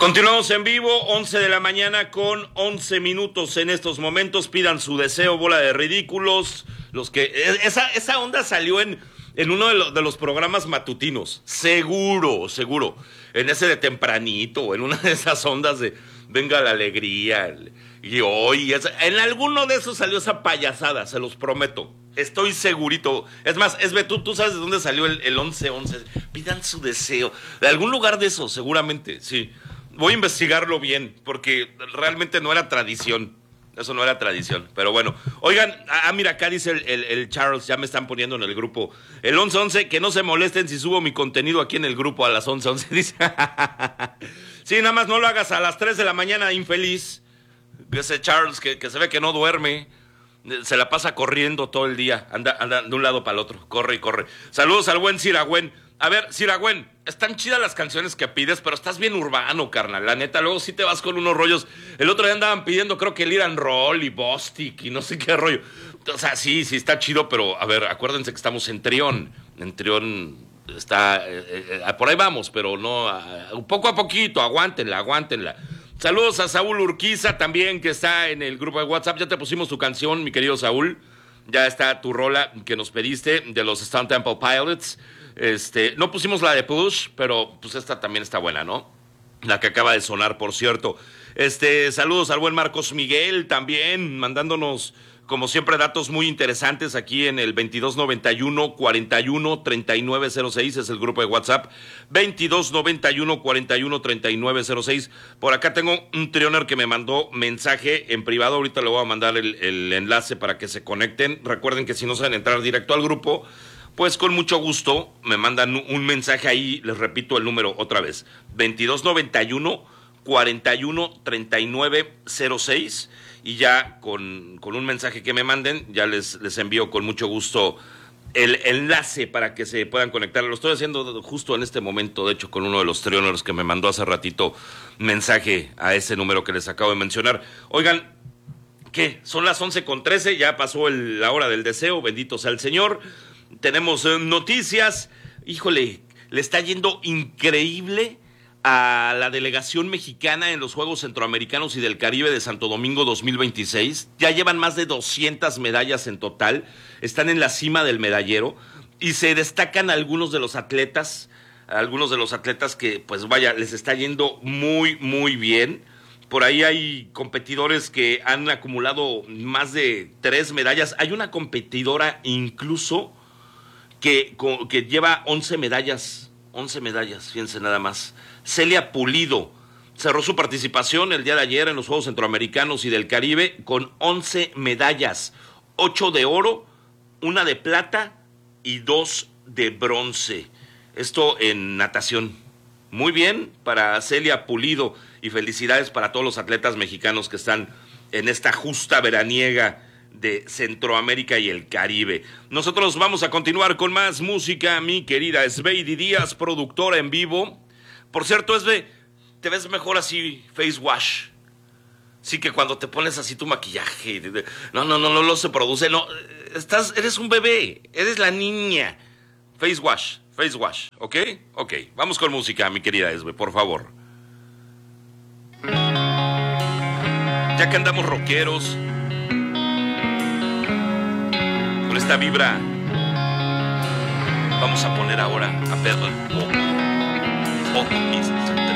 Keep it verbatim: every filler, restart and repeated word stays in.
Continuamos en vivo, once de la mañana con once minutos en estos momentos. Pidan su deseo, bola de ridículos. Los que esa, esa onda salió en, en uno de, lo, de los programas matutinos. Seguro, seguro. En ese de tempranito, en una de esas ondas de Venga la Alegría. Y hoy, en alguno de esos salió esa payasada, se los prometo. Estoy segurito. Es más, Esbe, tú, tú sabes de dónde salió el, el once once. Pidan su deseo. De algún lugar de eso, seguramente, sí. Voy a investigarlo bien, porque realmente no era tradición. Eso no era tradición, pero bueno. Oigan, ah, mira, acá dice el, el, el Charles, ya me están poniendo en el grupo. El once once, que no se molesten si subo mi contenido aquí en el grupo a las once once, dice. Sí, nada más no lo hagas a las tres de la mañana, infeliz. Ese Charles que, que se ve que no duerme, se la pasa corriendo todo el día, anda, anda de un lado para el otro, corre y corre. Saludos al buen Siragüen. A ver, Siragüen, están chidas las canciones que pides, pero estás bien urbano, carnal, la neta, luego sí te vas con unos rollos. El otro día andaban pidiendo, creo que el Iran Roll y Bostic y no sé qué rollo. O sea, sí, sí está chido, pero a ver, acuérdense que estamos en Trión, en Trión está, eh, eh, por ahí vamos, pero no, uh, poco a poquito, aguántenla, aguántenla. Saludos a Saúl Urquiza también, que está en el grupo de WhatsApp. Ya te pusimos tu canción, mi querido Saúl. Ya está tu rola que nos pediste de los Stone Temple Pilots. Este, no pusimos la de Push, pero pues esta también está buena, ¿no? La que acaba de sonar, por cierto. Este, saludos al buen Marcos Miguel también, mandándonos, como siempre, datos muy interesantes aquí en el veintidós noventa y uno, cuarenta y uno, treinta y nueve cero seis, es el grupo de WhatsApp, veintidós noventa y uno, cuarenta y uno, treinta y nueve cero seis. Por acá tengo un trioner que me mandó mensaje en privado, ahorita le voy a mandar el, el enlace para que se conecten. Recuerden que si no saben entrar directo al grupo, pues con mucho gusto me mandan un mensaje ahí, les repito el número otra vez, veintidós noventa y uno, cuarenta y uno, treinta y nueve cero seis, y ya con, con un mensaje que me manden, ya les, les envío con mucho gusto el enlace para que se puedan conectar. Lo estoy haciendo justo en este momento, de hecho, con uno de los trioners que me mandó hace ratito mensaje a ese número que les acabo de mencionar. Oigan, ¿qué? Son las once con trece, ya pasó el, la hora del deseo, bendito sea el Señor. Tenemos eh, noticias. Híjole, le está yendo increíble a la delegación mexicana en los Juegos Centroamericanos y del Caribe de Santo Domingo dos mil veintiséis. Ya llevan más de doscientas medallas en total. Están en la cima del medallero y se destacan algunos de los atletas, algunos de los atletas que, pues vaya, les está yendo muy, muy bien. Por ahí hay competidores que han acumulado más de tres medallas. Hay una competidora incluso que, que lleva once medallas, once medallas, fíjense nada más. Celia Pulido cerró su participación el día de ayer en los Juegos Centroamericanos y del Caribe con once medallas, ocho de oro, una de plata y dos de bronce. Esto en natación. Muy bien para Celia Pulido y felicidades para todos los atletas mexicanos que están en esta justa veraniega de Centroamérica y el Caribe. Nosotros vamos a continuar con más música, mi querida Sveidi Díaz, productora en vivo. Por cierto, Esbe, te ves mejor así, face wash. Sí, que cuando te pones así tu maquillaje. No, no, no, no, no se produce. No, estás, eres un bebé, eres la niña. Face wash, face wash, ¿ok? Ok, vamos con música, mi querida Esbe, por favor. Ya que andamos rockeros, con esta vibra, vamos a poner ahora a Pedro el Pop. Pop,